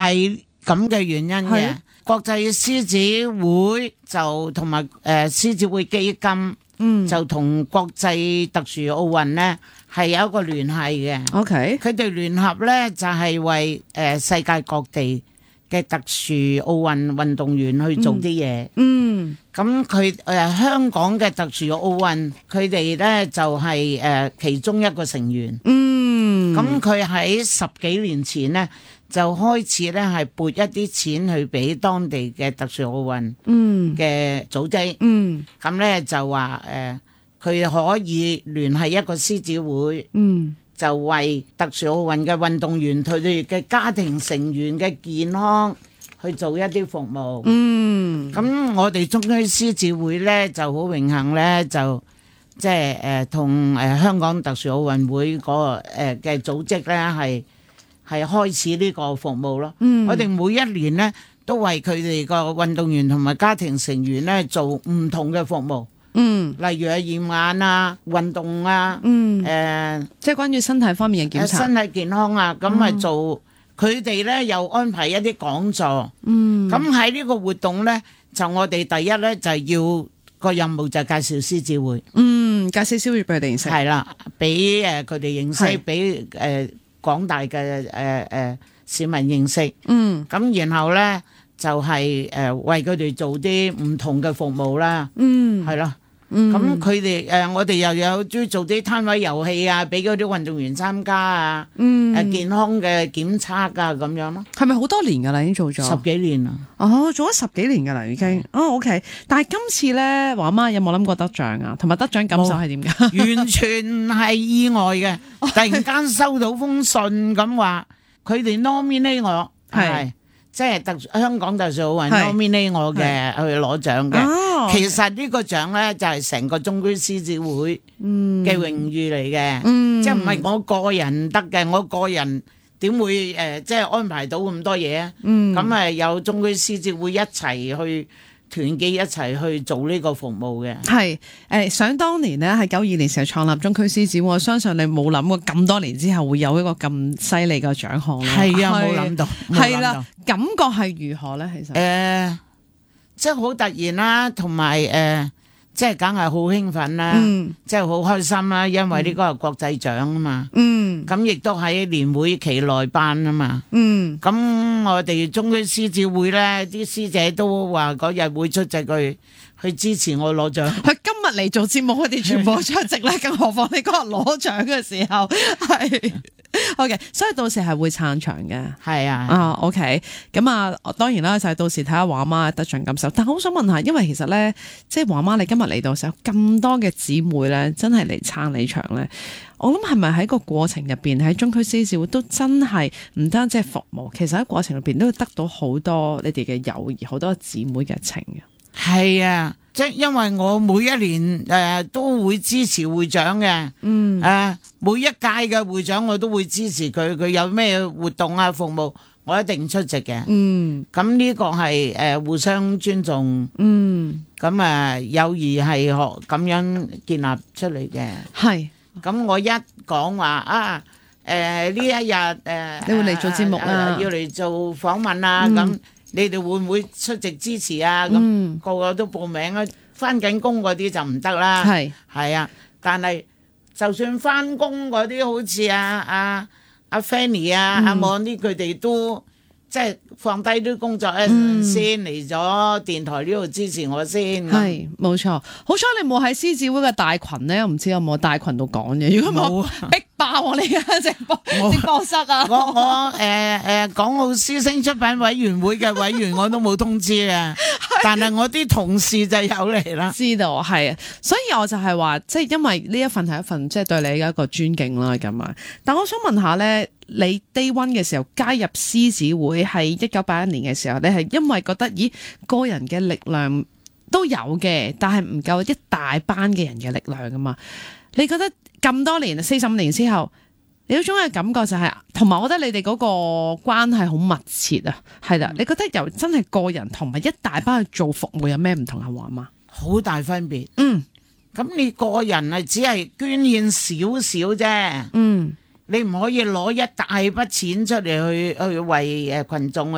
係咁嘅原因嘅。國際獅子會就同埋獅子會基金，就同國際特殊奧運呢係有一個聯繫嘅。 OK， 佢哋聯合呢就係為世界各地嘅特殊奧運運動員去做啲嘢。咁佢香港嘅特殊奧運，佢哋呢就係其中一個成員。咁佢喺10幾年前呢，就開始咧係撥一啲錢去俾當地嘅特殊奧運嘅組織，咁咧就話佢可以聯繫一個獅子會，就為特殊奧運嘅運動員佢哋嘅家庭成員嘅健康去做一啲服務。咁我哋中區獅子會咧就好榮幸咧，就即係同香港特殊奧運會嗰個嘅組織咧係開始呢個服務咯。我哋每一年呢都為佢哋個運動員同埋家庭成員呢做唔同嘅服務。例如係驗眼啊、運動啊， 即係關於身體方面嘅檢查、 身體健康啊，咁咪做佢哋呢又安排一啲講座。咁喺呢個活動呢，就我哋第一呢就要個任務就係介紹獅子會。 介紹獅子會俾佢哋認識。係啦，俾佢哋認識，俾廣大嘅市民認識，咁然後咧就係為佢哋做啲唔同嘅服務啦，係咯，咁佢哋我哋又有中意做啲攤位遊戲啊，俾嗰啲運動員參加啊，健康嘅檢測啊咁樣咯。 係咪好多年㗎啦？已經做咗 10幾年啦。 做咗10幾年㗎啦，已經。OK。但係今次咧，華媽有冇諗過得獎啊？同埋得獎感受係點㗎？ 完全係意外嘅，突然間收到封信咁話，佢哋 nominate 我，係即係香港特殊奧運 nominate 我嘅去攞獎嘅。其實呢個獎咧就係成個中區獅子會嘅榮譽嚟嘅，即係唔係我個人得嘅，我個人點會即係安排到咁多嘢啊？咁有中區獅子會一齊去團結一齊去做呢個服務嘅。 係想當年呢，係92年時候創立中區獅子會，我相信你冇諗過咁多年之後會有一個咁犀利嘅獎項。 係啊，冇諗到。係啦， 感覺係如何咧？其實即係好突然啦，同埋即係梗係好興奮啦，即係好開心啦，因為呢個係國際獎啊嘛。咁亦都喺年會期內辦啊嘛。咁我哋中區獅子會咧，啲師姐都話嗰日會出席去支持我攞獎。 佢今日嚟做節目，佢哋全部出席咧，更何況你嗰日攞獎嘅時候係。OK， 所以到時係會撐場嘅。 係啊。 OK， 咁當然啦，就係到時睇下華媽得獎感受。但係我想問下，因為其實咧，即係華媽你今日嚟到嘅時候，咁多嘅姊妹咧，真係嚟撐你場咧，我諗係咪喺個過程入邊喺中區獅子會都真係唔單止係服務，其實喺過程入邊都會得到好多你哋嘅友誼，好多姊妹嘅情嘅。 係啊，即係因為我每一年都會支持會長嘅，每一屆嘅會長我都會支持佢，佢有咩活動啊服務，我一定出席嘅。咁呢個係互相尊重，咁友誼係學咁樣建立出嚟嘅。 係， 咁我一講話呢一日你會嚟做節目啊， 要嚟做訪問啊咁。你哋會唔會出席支持啊？咁個個都報名啊！返緊工嗰啲就唔得啦。係啊，但係就算返工嗰啲，好似阿 Fanny 阿望啲，佢哋都即係放低啲工作先嚟咗電台呢度支持我先。 係冇錯，好彩你冇喺獅子會嘅大群咧，我唔知有冇大群度講嘅。如果冇逼爆我哋嘅直播室啊！ 我港澳獅聲出品委員會嘅委員我都冇通知啊，但係我啲同事就有嚟啦。 知道係啊，所以我就係話，即係因為呢一份係一份即係對你嘅一個尊敬啦咁啊。但我想問下咧，你 Day One 嘅時候加入獅子會係1981年嘅時候，你係因為覺得咦個人嘅力量都有嘅，但係唔夠一大班嘅人嘅力量噶嘛？你覺得咁多年45年之後，你有種嘅感覺就係，同埋我覺得你哋嗰個關係好密切啊，係啦。你覺得由真係個人同埋一大班去做服務有咩唔同啊？話嘛， 好大分別。咁你個人係只係捐獻少少啫。你唔可以攞一大筆錢出嚟去為群眾